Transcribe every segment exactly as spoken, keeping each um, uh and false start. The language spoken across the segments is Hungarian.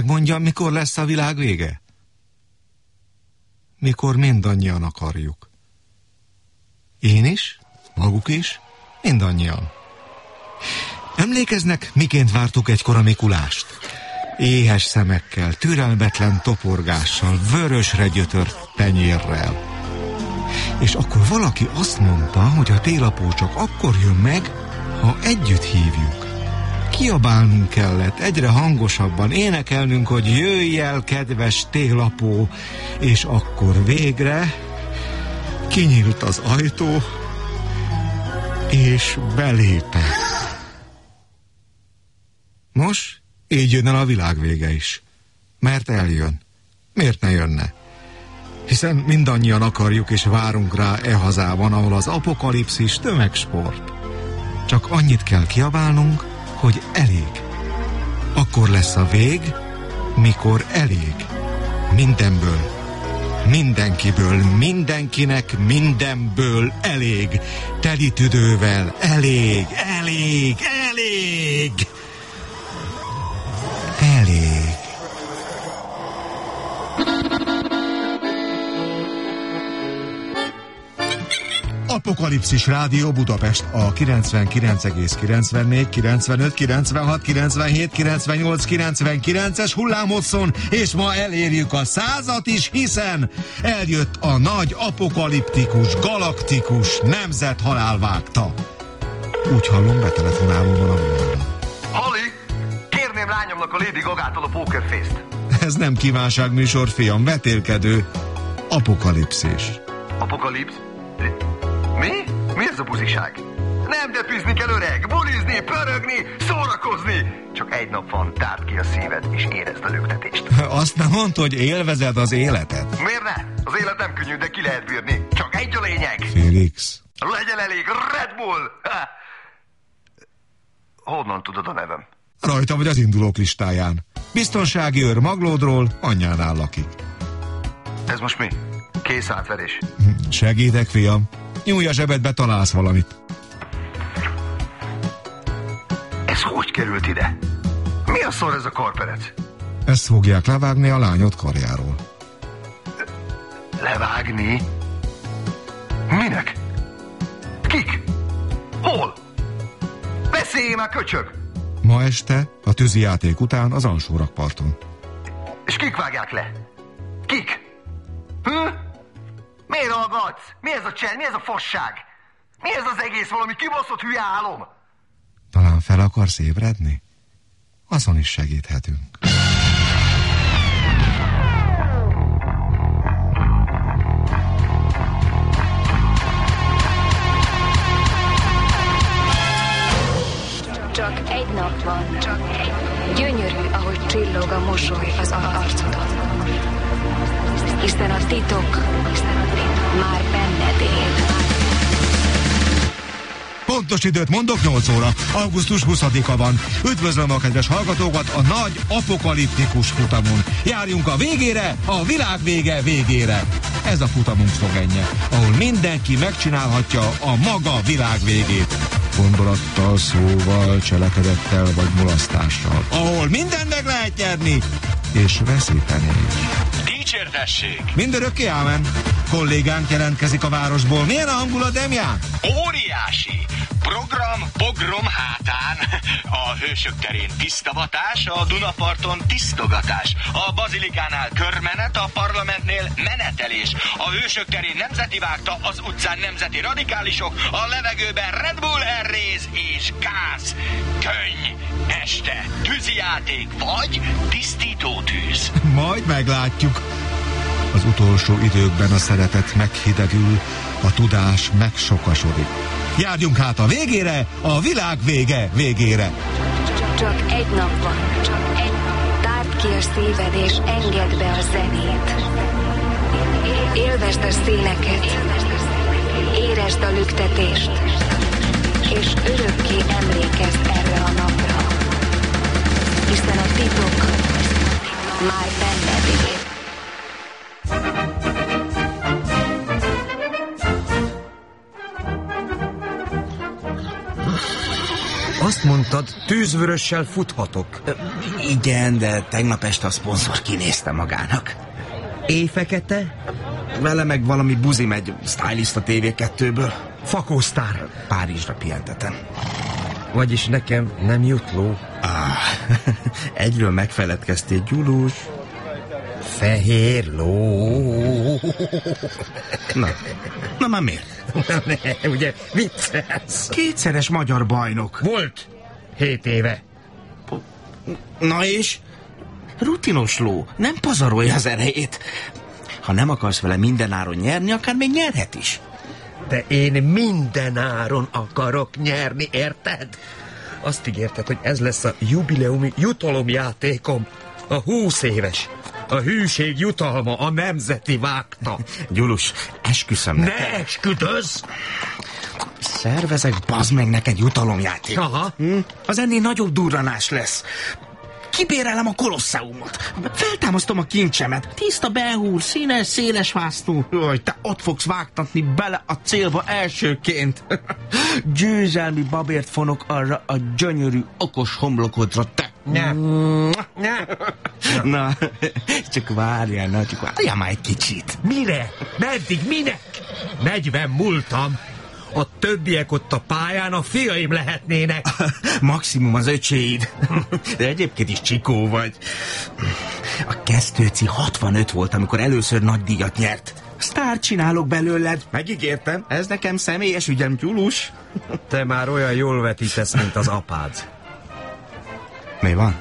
Megmondjam, mikor lesz a világ vége? Mikor mindannyian akarjuk. Én is, maguk is, mindannyian. Emlékeznek, miként vártuk egykor a Mikulást? Éhes szemekkel, türelmetlen toporgással, vörösre gyötört tenyérrel. És akkor valaki azt mondta, hogy a télapó csak akkor jön meg, ha együtt hívjuk. Kiabálnunk kellett, egyre hangosabban énekelnünk, hogy jöjj el, kedves télapó, és akkor végre kinyílt az ajtó, és belépett. Most így jön el a világ vége is. Mert eljön. Miért ne jönne? Hiszen mindannyian akarjuk és várunk rá e hazában, ahol az apokalipszis tömegsport. Csak annyit kell kiabálnunk, hogy elég. Akkor lesz a vég, mikor elég. Mindenből, mindenkiből, mindenkinek mindenből elég. Teli tüdővel elég, elég, elég. Elég. Apokalipszis Rádió Budapest a kilencvenkilenc egész kilencvennégy, kilencvenöt, kilencvenhat, kilencvenhét, kilencvennyolc, kilencvenkilences hullámhosszon, és ma elérjük a százat is, hiszen eljött a nagy apokaliptikus, galaktikus nemzet halálvágta. Úgy hallom, betelefonálom van a vonalban. Hali, kérném lányomnak a Lady Gagától a Poker Face-t. Ez nem kívánságműsor, fiam, vetélkedő. Apokalipszis. Apokalipsz? Mi? Mi ez a buziság? Nem depizni kell, öreg, bulizni, pörögni, szórakozni. Csak egy nap van, tárd ki a szíved, és érezd a löktetést. Azt nem mondta, hogy élvezed az életet. Miért ne? Az élet nem könnyű, de ki lehet bírni. Csak egy a lényeg. Félix. Legyen elég Red Bull. Ha. Honnan tudod a nevem? Rajta vagy az indulók listáján. Biztonsági őr Maglódról, anyjánál lakik. Ez most mi? Kész átverés. Segítek, fiam. Nyújj a zsebedbe, találsz valamit. Ez hogy került ide? Mi a szor ez a karperec? Ezt fogják levágni a lányod karjáról. Levágni? Minek? Kik? Hol? Beszélj már, köcsög! Ma este, a tűzijáték után az Alsórakparton. És kik vágják le? Kik? Hm? Miért hallgatsz? Mi ez a csend? Mi ez a fasság? Mi ez az egész valami kibaszott hülye álom? Talán fel akarsz ébredni? Azon is segíthetünk. Csak egy nap van, csak egy. Gyönyörű, ahogy csillog a mosoly az arcodon. Hiszen a titok már benned él. Pontos időt mondok, nyolc óra. augusztus huszadika van. Üdvözlöm a kedves hallgatókat a nagy apokaliptikus futamon. Járjunk a végére, a világ vége végére. Ez a futamunk szlogenje, ahol mindenki megcsinálhatja a maga világ végét. Gondolattal, szóval, cselekedettel vagy mulasztással. Ahol minden meg lehet nyerni, és veszíteni is. Dicsértessék! Mindörökké ámen. Kollégánk jelentkezik a városból. Milyen a hangulat, Demján? Óriási! Program, pogrom hátán. A Hősök terén tisztavatás, a Dunaparton tisztogatás. A Bazilikánál körmenet, a Parlamentnél menetelés. A Hősök terén nemzeti vágta, az utcán nemzeti radikálisok, a levegőben Red Bull Air Race és gáz. Könny, este tűzijáték vagy tisztító tűz. Majd meglátjuk. Az utolsó időkben a szeretet meghidegül, a tudás megsokasodik. Járjunk hát a végére, a világ vége végére. Csak egy nap van, csak egy. Tárd ki a szíved és engedd be a zenét. Élvezd a színeket, érezd a lüktetést, és örökké emlékezz erre a napra. Hiszen a titok már benned él. Azt mondtad, tűzvörössel futhatok. Igen, de tegnap este a szponzor kinézte magának. Éjfekete? Vele meg valami buzi megy, stylist a té vé kettőből. Fakósztár. Párizsra pihentetem. Vagyis nekem nem jut ló. Ah, egyről megfeledkeztél, Gyulus. Fehér ló. Na, na már miért? Ne, ugye viccelsz. Kétszeres magyar bajnok. Volt hét éve. Na és? Rutinos ló, nem pazarolja az erejét. Ha nem akarsz vele mindenáron nyerni, akár még nyerhet is. De én mindenáron akarok nyerni, érted? Azt ígérted, hogy ez lesz a jubileumi jutalomjátékom. A húsz éves. A hűség jutalma, a nemzeti vágta. Gyulus, esküszöm neked. Ne esküdözz! Szervezek, bazd meg neked jutalomjáték. Aha. Hm? Az ennél nagyobb durranás lesz. Kibérelem a Kolosseumot. Feltámasztom a kincsemet. Tiszta behúr, színes, széles vásztó. Jaj, te ott fogsz vágtatni bele a célba elsőként. Győzelmi babért fonok arra a gyönyörű, okos homlokodra, te. Ne. Ne. Na, csak várjál, na, csak várjál már egy kicsit. Mire? Meddig? Minek? negyven múltam. A többiek ott a pályán a fiaim lehetnének. Maximum az öcséid. De egyébként is csikó vagy. A Keszthőci hatvanöt volt, amikor először nagy díjat nyert. Sztár csinálok belőled. Megígértem, ez nekem személyes ügyem, Gyulus. Te már olyan jól vetítesz, mint az apád. Mi van?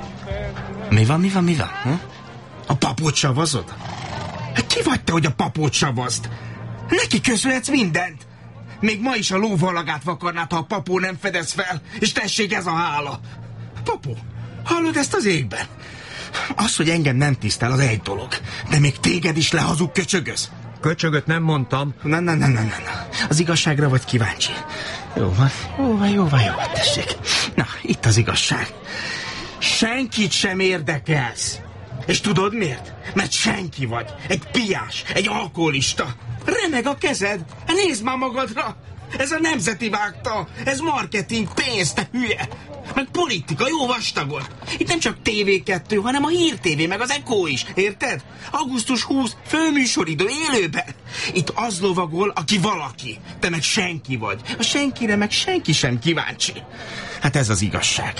Mi van, mi van, mi van? Hm? A papót savazod? Ki vagy te, hogy a papót savazd? Neki köszönhetsz mindent. Még ma is a lóvalagát vakarnád, ha a papó nem fedez fel, és tessék, ez a hála. Papó, hallod ezt az égben? Az, hogy engem nem tisztel, az egy dolog. De még téged is lehazug köcsögöz. Köcsögöt nem mondtam. Na, na, na, na, na. Az igazságra vagy kíváncsi. Jó van, jó van, jó van, jó van, tessék. Na, itt az igazság. Senkit sem érdekelsz. És tudod miért? Mert senki vagy. Egy piás, egy alkoholista. Remeg a kezed. Nézd már magadra. Ez a nemzeti vágta. Ez marketing, pénz, te hülye. Meg politika, jó vastagon. Itt nem csak té vé kettő, hanem a Hír té vé, meg az Echo is. Érted? augusztus huszadika, főműsoridő, élőben. Itt az lovagol, aki valaki. Te meg senki vagy. A senkire meg senki sem kíváncsi. Hát ez az igazság.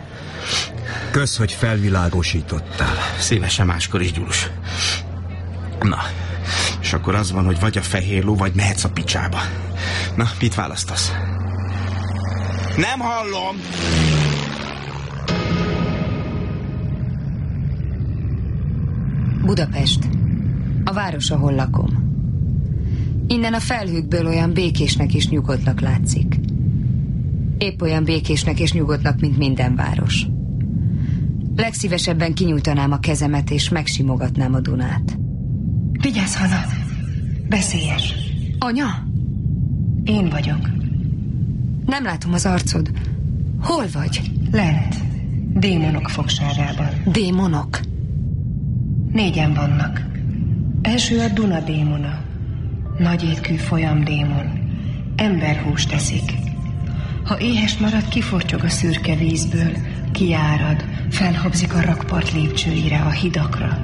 Kösz, hogy felvilágosítottál. Szívesen máskor is, Gyulus. Na, és akkor az van, hogy vagy a fehér ló, vagy mehetsz a picsába. Na, mit választasz? Nem hallom! Budapest. A város, ahol lakom. Innen a felhőkből olyan békésnek és nyugodtnak látszik. Épp olyan békésnek és nyugodtnak, mint minden város. Legszívesebben kinyújtanám a kezemet, és megsimogatnám a Dunát. Vigyázz, Hana! Veszélyes. Anya? Én vagyok. Nem látom az arcod. Hol vagy? Lent. Démonok fogságában. Démonok? Négyen vannak. Első a Duna démona. Nagy étkű folyamdémon. Emberhúst teszik. Ha éhes marad, kifortyog a szürke vízből, kiárad, felhabzik a rakpart lépcsőire, a hidakra.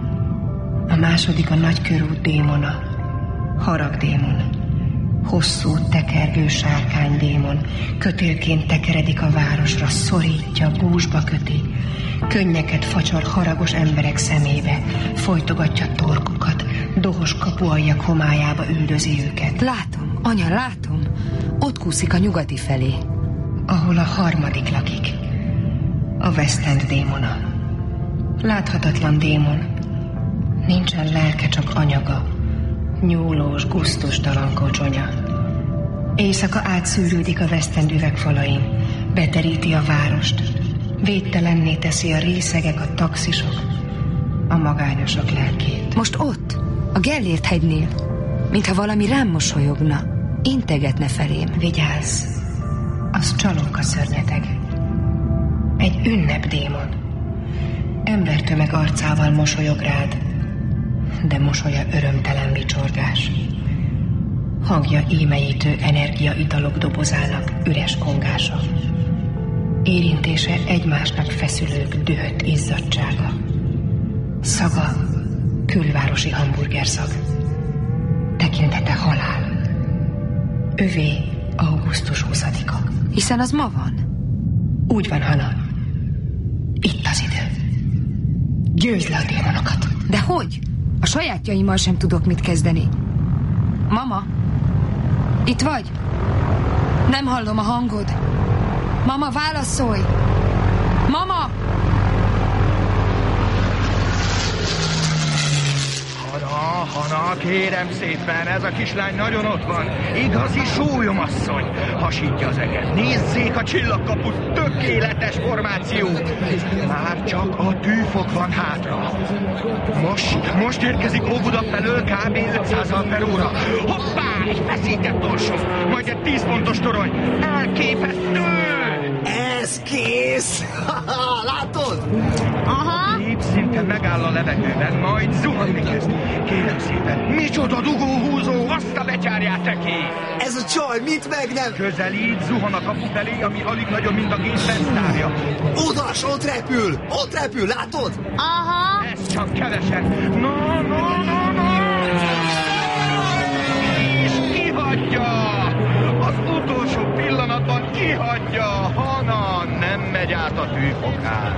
A második a nagykörút démona. Haragdémon. Hosszú, tekergő sárkánydémon. Kötélként tekeredik a városra, szorítja, gúzsba köti. Könnyeket facsar haragos emberek szemébe, folytogatja torkukat, dohos kapualjak homályába üldözi őket. Látom, anya, látom. Ott kúszik a nyugati felé. Ahol a harmadik lakik. A West End démona. Láthatatlan démon. Nincsen lelke, csak anyaga. Nyúlós, gusztustalan kocsonya. Éjszaka átszűrődik a West End üvegfalain. Beteríti a várost. Védtelenné teszi a részegek, a taxisok, a magányosok lelkét. Most ott, a Gellért hegynél, mintha valami rám mosolyogna, integetne felém. Vigyázz, az csalóka szörnyeteg. Egy ünnepdémon. Embertömeg arcával mosolyog rád, de mosolya örömtelen vicsorgás. Hangja ímeítő energiaitalok dobozának üres kongása. Érintése egymásnak feszülők dühött izzadtsága. Szaga külvárosi hamburgerszag. Tekintete halál. Övé augusztus huszadika. Hiszen az ma van. Úgy van, Hana. Itt az idő. Győzd le a démonokat. De hogy? A sajátjaimmal sem tudok mit kezdeni. Mama? Itt vagy? Nem hallom a hangod. Mama, válaszolj! Mama! Hana, Hana, kérem szépen, ez a kislány nagyon ott van. Igazi sólyomasszony. Hasítja az eget. Nézzék a csillagkaput, tökéletes formáció. Már csak a tűfok van hátra. Most, most érkezik Óbuda felől kb. ötszázzal per óra. Hoppá, egy feszített torsó, majd egy tíz pontos torony. Elképesztő! Ez kész! Látod? Aha. Lép szinte megáll a levegőben, majd zuhanni kezd. Kérem szépen, micsoda dugóhúzó, azt a betyárját neki! Ez a csaj mit meg nem? Közelít, zuhan a kapu felé, ami alig nagyobb, mint a gép fensztárja. Odas, ott repül! Ott repül, látod? Aha. Ez csak kevesen. No, no, no, no! És kihagyja! Az utolsó pillanatban kihagyja! Hana nem megy át a tűfokán.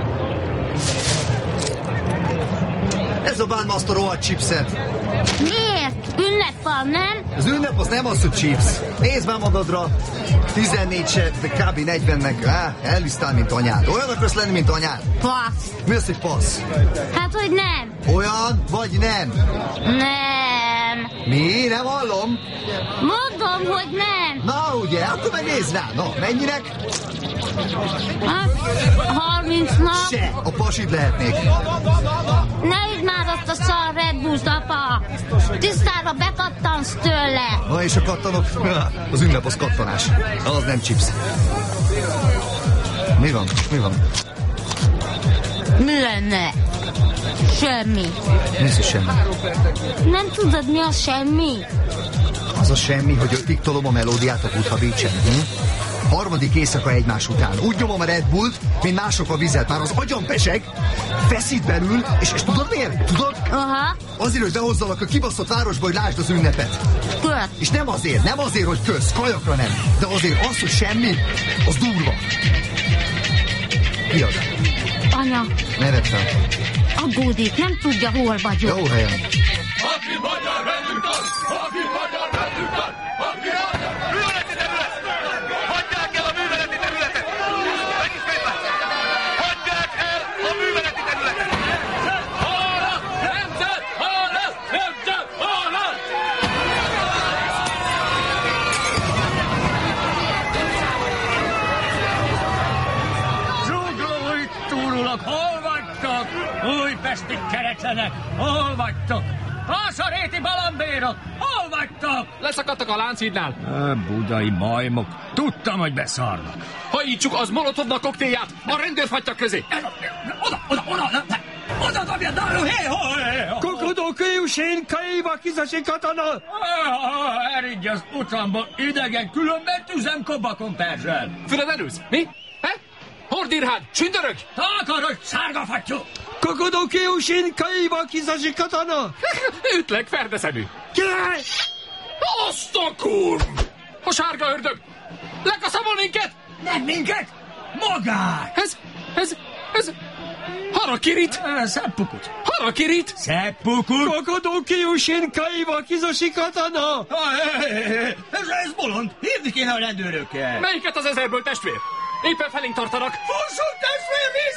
Ez a bánmasztó rohadt chipset. Miért? Ünnep van, nem? Az ünnep az nem az, hogy chips. Nézd már magadra. tizennégy se, de kb. negyvennek. Á, elvisztál, mint anyád. Olyan akarsz lenni, mint anyád? Passz. Mi az, hogy passz? Hát, hogy nem. Olyan, vagy nem? Nem. Mi? Nem hallom? Mondom, hogy nem. Na, ugye, akkor meg nézd rá. Na, mennyinek? Hát, harminc nap. Se, a pasid lehetnék. Ne idd már azt a szar Red Bullt, apa. Tisztára bekattansz tőle. Na, és a kattanok? Az ünnep az kattanás. Az nem chips. Mi van? Mi van? Mi lenne? Semmi. Mi az, semmi? Nem tudod, mi a semmi? Az a semmi, hogy ötig tolom a melódiát a Buddha Beach-en. Hm? Harmadik éjszaka egymás után. Úgy nyomom a Red Bullt, mint mások a vizet. Már az agyam peseg, feszít belül, és, és tudod miért? Tudod? Aha. Azért, hogy behozzalak a kibaszott városba, hogy lásd az ünnepet. Kösz. És nem azért, nem azért, hogy kösz, kajakra nem. De azért az, hogy semmi, az durva. Ki az? Anya. Ne vedd fel. Aggódik, nem tudja, hol vagyok. Jó helyen. Aki magyar rendőrtön! Aki magyar rendőrtön! Aki magyar! Műveleti terület! Hagyják el a műveleti területet! Megismétlem! Hagyják el a műveleti területet! Halál! Nemzet! Halál! Nemzet! Halál! Zuglói túrulak, hol vagytok? Újpesti kereklenek, hol vagytok? Vásaréti balambérok, hol vagytok? Leszakadtak a Lánchídnál. A budai majmok. Tudtam, hogy beszarnak. Hajítsuk az Molotovnak koktélját a rendőrfagytak közé. Oda, oda, oda, oda, oda dobja, Daru, hé, ho, hé, ho. Kokodókőjusén, kaiva, kizasi katana. Eridj az utamból, idegen, különben tüzem kobakon perzsel. Füled elősz, mi? He? Hordírhád, sündörög! Takarodj, sárgafattyú! Kokodókőjusén, kaiva, kizasi katana. Ütlek, ferdeszemű. Király! Azt a kurv! A sárga ördög! Lekaszabol minket! Nem minket! Magát! Ez, ez, ez... Harakirit! Szeppukut! Harakirit! Szeppukut! Kokodókőjusén, kaiva, kizasi katana. Ez, ez bolond! Hívni kéne a rendőrökkel! Melyiket az ezerből, testvér? Éppen felénk tartanak! Fussunk, testvér, víz